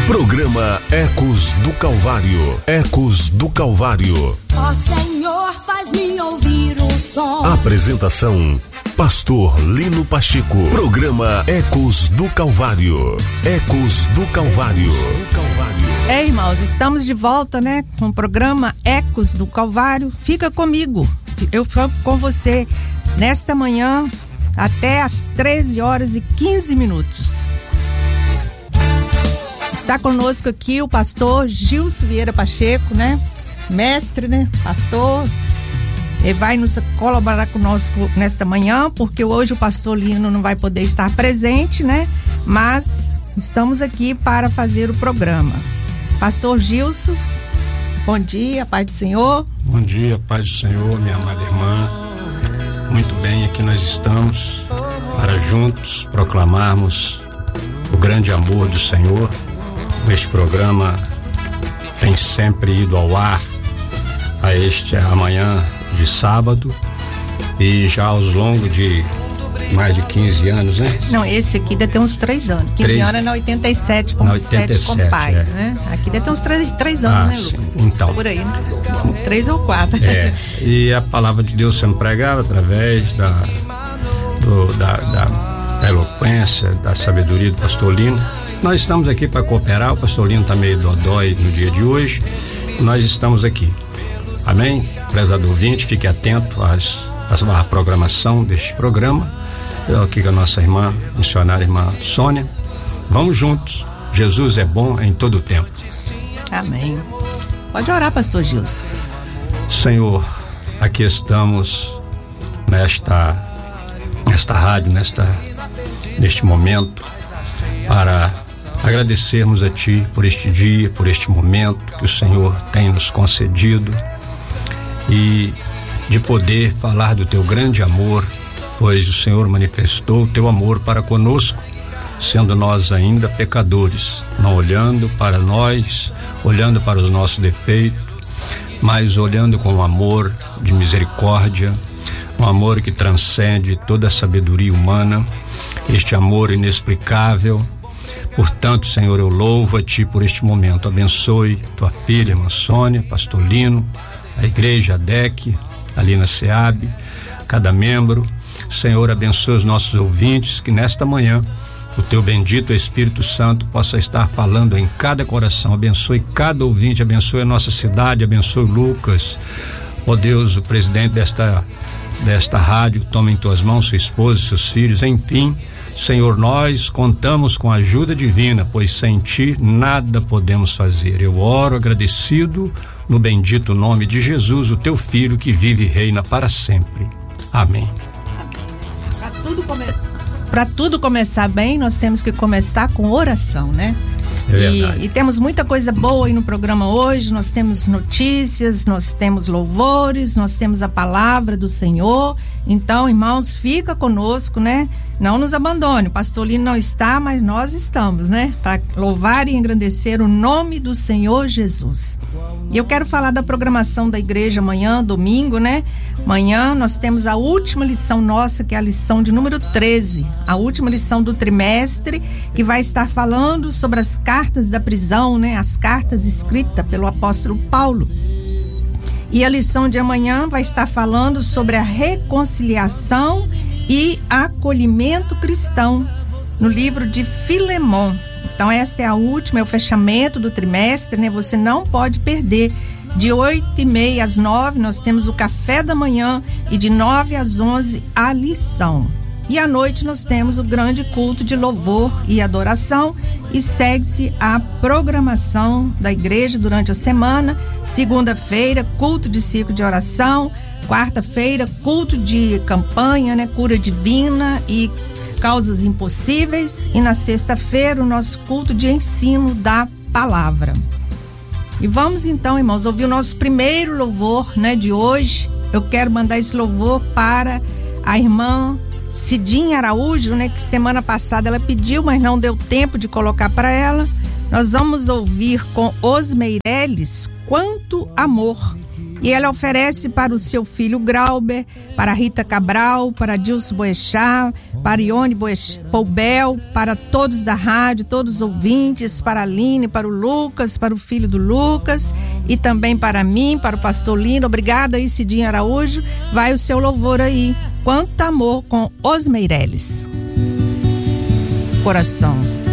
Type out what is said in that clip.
Programa Ecos do Calvário. Ecos do Calvário. Ó Senhor, faz-me ouvir um som. Apresentação: Pastor Lino Pacheco. Programa Ecos do Calvário. Ecos do Calvário. Irmãos, estamos de volta, né? Com o programa Ecos do Calvário. Fica comigo. Eu fico com você nesta manhã até às 13h15. Está conosco aqui o pastor Gilson Vieira Pacheco, né? Mestre, né? Pastor. Ele vai nos colaborar conosco nesta manhã, porque hoje o pastor Lino não vai poder estar presente, né? Mas estamos aqui para fazer o programa. Pastor Gilson, bom dia, paz do Senhor. Bom dia, paz do Senhor, minha amada irmã. Muito bem, aqui nós estamos para juntos proclamarmos o grande amor do Senhor. Este programa tem sempre ido ao ar a amanhã de sábado, e já aos longos de mais de 15 anos, né? Não, esse aqui deve ter uns 3 anos. 15 anos é na 87.7 com paz, né? Aqui deve ter uns 3 anos, né, Lucas? Então. Por aí, né? 3 ou 4. E a palavra de Deus sendo pregada através da eloquência, da sabedoria do pastor Lino. Nós estamos aqui para cooperar. O pastor Lino está meio dodói no dia de hoje. Nós estamos aqui. Amém? Prezado ouvinte, fique atento à programação deste programa. Eu aqui com a nossa irmã, missionária irmã Sônia. Vamos juntos. Jesus é bom em todo o tempo. Amém. Pode orar, pastor Gilson. Senhor, aqui estamos nesta rádio, neste momento, para agradecermos a Ti por este dia, por este momento que o Senhor tem nos concedido, e de poder falar do Teu grande amor, pois o Senhor manifestou o Teu amor para conosco, sendo nós ainda pecadores, não olhando para nós, olhando para os nossos defeitos, mas olhando com um amor de misericórdia, um amor que transcende toda a sabedoria humana, este amor inexplicável. Portanto, Senhor, eu louvo a Ti por este momento. Abençoe Tua filha, irmã Sônia, pastor Lino, a igreja, a DEC, ali na SEAB, cada membro. Senhor, abençoe os nossos ouvintes, que nesta manhã o Teu bendito Espírito Santo possa estar falando em cada coração. Abençoe cada ouvinte, abençoe a nossa cidade, abençoe o Lucas. Ó Deus, o presidente desta rádio, toma em Tuas mãos sua esposa, seus filhos, enfim. Senhor, nós contamos com a ajuda divina, pois sem Ti nada podemos fazer. Eu oro agradecido no bendito nome de Jesus, o Teu Filho que vive e reina para sempre. Amém. Para tudo começar bem, nós temos que começar com oração, né? E temos muita coisa boa aí no programa hoje. Nós temos notícias, nós temos louvores, nós temos a palavra do Senhor. Então, irmãos, fica conosco, né? Não nos abandone. O pastor Lino não está, mas nós estamos, né? Para louvar e engrandecer o nome do Senhor Jesus. E eu quero falar da programação da igreja amanhã, domingo, né? Amanhã nós temos a última lição nossa, que é a lição de número 13, a última lição do trimestre, que vai estar falando sobre as cartas da prisão, né? As cartas escritas pelo apóstolo Paulo. E a lição de amanhã vai estar falando sobre a reconciliação e acolhimento cristão no livro de Filemon. Então essa é a última, é o fechamento do trimestre, né? Você não pode perder. De 8h30 às 9 nós temos o café da manhã, e de 9 às 11 a lição. E à noite nós temos o grande culto de louvor e adoração, e segue-se a programação da igreja durante a semana. Segunda-feira, culto de ciclo de oração. Quarta-feira, culto de campanha, né? Cura divina e causas impossíveis. E na sexta-feira, o nosso culto de ensino da palavra. E vamos então, irmãos, ouvir o nosso primeiro louvor, né, de hoje. Eu quero mandar esse louvor para a irmã Cidinha Araújo, né, que semana passada ela pediu, mas não deu tempo de colocar para ela. Nós vamos ouvir com Os Meireles, Quanto Amor. E ela oferece para o seu filho Grauber, para Rita Cabral, para Dilson Boechat, para Ione Poubel, para todos da rádio, todos os ouvintes, para a Aline, para o Lucas, para o filho do Lucas e também para mim, para o pastor Lino. Obrigada aí, Cidinha Araújo. Vai o seu louvor aí. Quanto amor, com Os Meirelles. Coração.